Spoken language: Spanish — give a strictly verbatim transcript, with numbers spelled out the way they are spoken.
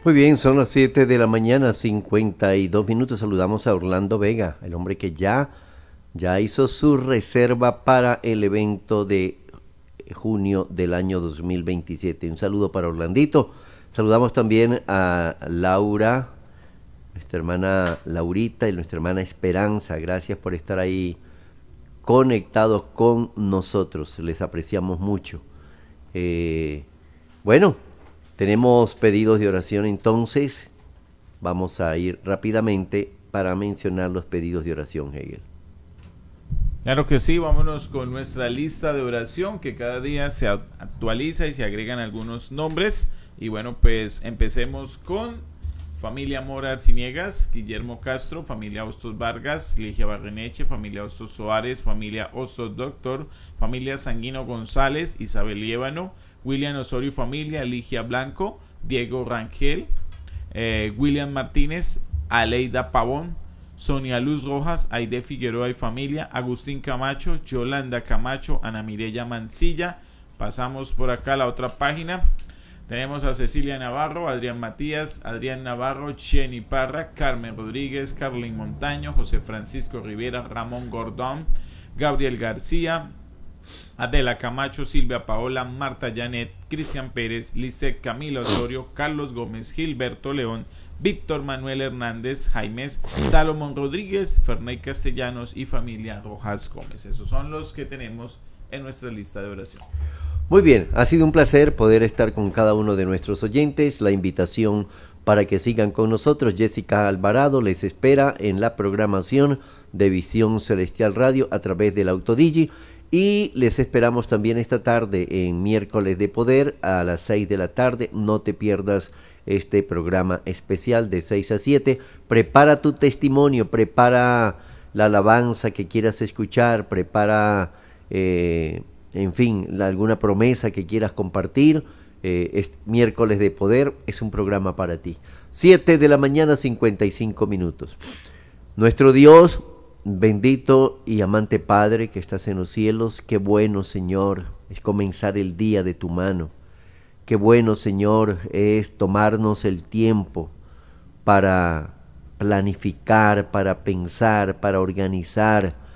Muy bien, son las siete de la mañana, cincuenta y dos minutos. Saludamos a Orlando Vega, el hombre que ya, ya hizo su reserva para el evento de junio del año dos mil veintisiete. Un saludo para Orlandito. Saludamos también a Laura, nuestra hermana Laurita y nuestra hermana Esperanza. Gracias por estar ahí conectados con nosotros. Les apreciamos mucho. Eh, bueno. Tenemos pedidos de oración, entonces vamos a ir rápidamente para mencionar los pedidos de oración, Hegel. Claro que sí, vámonos con nuestra lista de oración que cada día se actualiza y se agregan algunos nombres. Y bueno, pues empecemos con familia Mora Arciniegas, Guillermo Castro, familia Hostos Vargas, Ligia Barreneche, familia Hostos Soares, familia Hostos Doctor, familia Sanguino González, Isabel Liébano, William Osorio y familia, Ligia Blanco, Diego Rangel, eh, William Martínez, Aleida Pavón, Sonia Luz Rojas, Aide Figueroa y familia, Agustín Camacho, Yolanda Camacho, Ana Mireya Mancilla. Pasamos por acá a la otra página. Tenemos a Cecilia Navarro, Adrián Matías, Adrián Navarro, Jenny Parra, Carmen Rodríguez, Carlin Montaño, José Francisco Rivera, Ramón Gordón, Gabriel García, Adela Camacho, Silvia Paola, Marta Janet, Cristian Pérez, Lisset Camila Osorio, Carlos Gómez, Gilberto León, Víctor Manuel Hernández, Jaimes, Salomón Rodríguez, Ferney Castellanos y familia Rojas Gómez. Esos son los que tenemos en nuestra lista de oración. Muy bien, ha sido un placer poder estar con cada uno de nuestros oyentes. La invitación para que sigan con nosotros, Jessica Alvarado les espera en la programación de Visión Celestial Radio a través del Autodigi. Y les esperamos también esta tarde en Miércoles de Poder a las seis de la tarde. No te pierdas este programa especial de seis a siete. Prepara tu testimonio, prepara la alabanza que quieras escuchar, prepara, eh, en fin, la, alguna promesa que quieras compartir. Eh, es Miércoles de Poder es un programa para ti. siete de la mañana, cincuenta y cinco minutos. Nuestro Dios, bendito y amante Padre que estás en los cielos, qué bueno, Señor, es comenzar el día de tu mano. Qué bueno, Señor, es tomarnos el tiempo para planificar, para pensar, para organizar